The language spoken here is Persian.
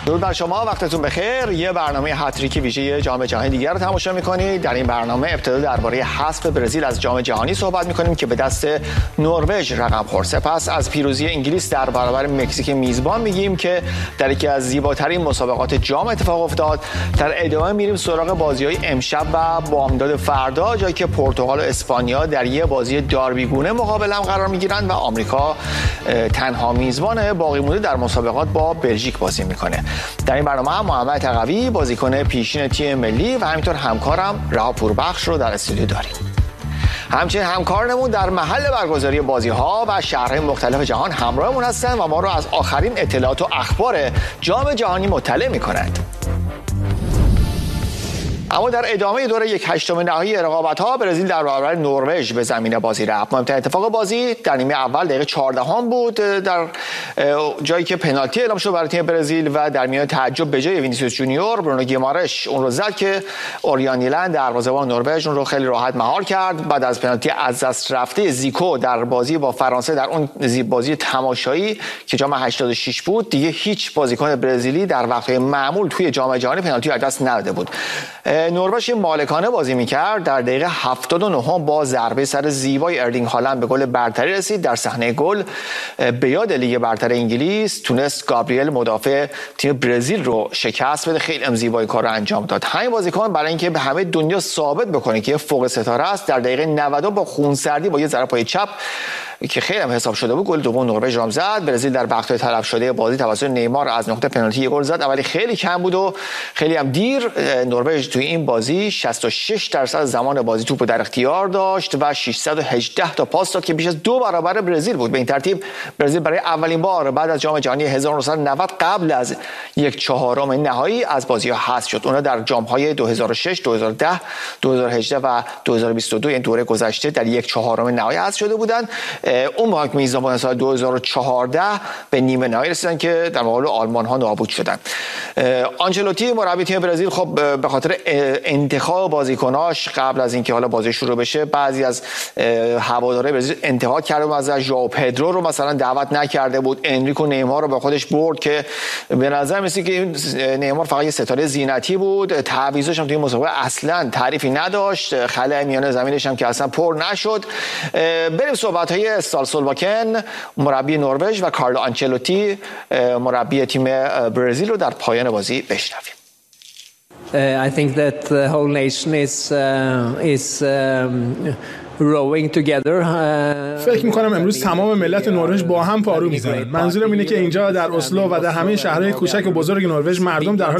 درود بر شما، وقتتون بخیر. یه برنامه هتریکی ویژه جام جهانی دیگر رو تماشا می‌کنید. در این برنامه ابتدا درباره حذف برزیل از جام جهانی صحبت می‌کنیم که به دست نروژ رقم خورد. سپس از پیروزی انگلیس در برابر مکزیک میزبان میگیم که در یکی از زیباترین مسابقات جام اتفاق افتاد. در ادامه میریم سراغ بازی‌های امشب و بامداد فردا، جایی که پرتغال و اسپانیا در یه بازی داربیگونه مقابل هم قرار می‌گیرند و آمریکا تنها میزبان باقی مونده در مسابقات با بلژیک بازی می‌کنه. در این برنامه هم محمد تقوی بازیکن پیشین تیم ملی و همینطور همکارم رها پوربخش رو در استودیو داریم. همچنین همکارانمون در محل برگزاری بازی‌ها و شهرهای مختلف جهان همراهمون هستن و ما رو از آخرین اطلاعات و اخبار جام جهانی مطلع می‌کنند. اما در ادامه دوره 1/8 نهایی رقابت‌ها برزیل در برابر نروژ به زمین بازی رفت. مهمترین اتفاق بازی در نیمه اول دقیقه 14 بود، در جایی که پنالتی اعلام شد برای تیم برزیل و در میان تعجب به جای وینیسیوس جونیور، برونو گیمارش اون رو زد که اوریان نیلند دروازه‌بان نروژ اون رو خیلی راحت مهار کرد. بعد از پنالتی از دست رفته زیکو در بازی با فرانسه، در اون بازی تماشایی که جام 86 بود، دیگه هیچ بازیکن برزیلی در وقت‌های معمول توی جام جهانی پنالتی از دست نداده بود. نروژ مالکانه بازی می‌کرد. در دقیقه 79 با ضربه سر زیبای اردینگ هالند به گل برتری رسید. در صحنه گل به یاد لیگ برتر انگلیس تونست گابریل مدافع تیم برزیل رو شکست بده. خیلی هم زیبای کار رو انجام داد. همین بازیکن برای اینکه به همه دنیا ثابت بکنه که فوق ستاره است، در دقیقه 90 با خونسردی با یه ضربه پای چپ که خیلی هم حساب شده بود گل دوم نروژ را زد. برزیل در وقت‌های تلف شده بازی توسط نیمار از نقطه پنالتی گل زد، ولی خیلی کم بود و خیلی هم دیر. نروژ توی این بازی 66% زمان بازی توپ در اختیار داشت و 618 تا پاس داد که بیش از 2 برابر برزیل بود. به این ترتیب برزیل برای اولین بار بعد از جام جهانی 1990 قبل از 1/4 نهایی از بازی‌ها حذف شد. اونها در جام‌های 2006، 2010، 2018 و 2022 این دوره گذشته در 1/4 نهایی حذف شده بودند. اون موقع که میزبان سال 2014 به نیمه نهایی رسیدن که در مقابل آلمان ها نابود شدن. آنچلوتی مربی تیم برزیل خب به خاطر انتخاب بازیکناش قبل از اینکه حالا بازی شروع بشه، بعضی از هوادارهای برزیل انتقاد کرده از ژائو پدرو رو مثلا دعوت نکرده بود. انریکو نیمار رو با خودش برد که به نظر میاد که نیمار فقط یه ستاره زینتی بود. تعویضش هم توی مسابقه اصلا تعریفی نداشت. خلأ میانه زمینش هم که اصلا پر نشد. بریم صحبت‌های سالسولباکن مربی نروژ و کارلو آنچلوتی مربی تیم برزیل رو در پایان بازی بشنویم. I think that the whole nation is rowing together. فکر می‌کنم امروز تمام ملت نروژ با هم پارو می‌زنند. منظورم اینه که اینجا در اسلو و در همه شهرهای کوچک و بزرگ نروژ مردم در حال